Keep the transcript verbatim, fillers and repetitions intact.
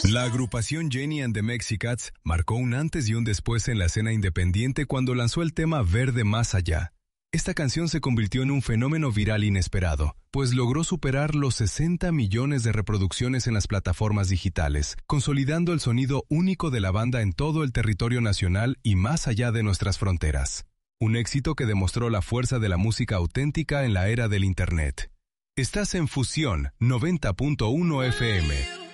La agrupación Jenny and the Mexicats marcó un antes y un después en la escena independiente cuando lanzó el tema Verde Más Allá. Esta canción se convirtió en un fenómeno viral inesperado, pues logró superar los sesenta millones de reproducciones en las plataformas digitales, consolidando el sonido único de la banda en todo el territorio nacional y más allá de nuestras fronteras. Un éxito que demostró la fuerza de la música auténtica en la era del Internet. Estás en Fusión noventa punto uno F M.